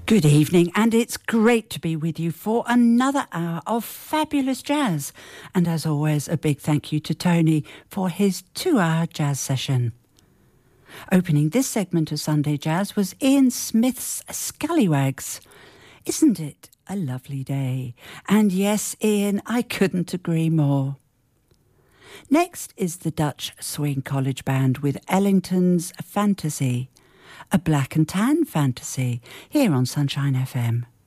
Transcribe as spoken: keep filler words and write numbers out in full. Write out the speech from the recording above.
Good evening, and it's great to be with you for another hour of fabulous jazz. And as always, a big thank you to Tony for his two-hour jazz session. Opening this segment of Sunday Jazz was Ian Smith's Scallywags. Isn't it a lovely day? And yes, Ian, I couldn't agree more. Next is the Dutch Swing College Band with Ellington's Fantasy, a black and tan fantasy, here on Sunshine F M.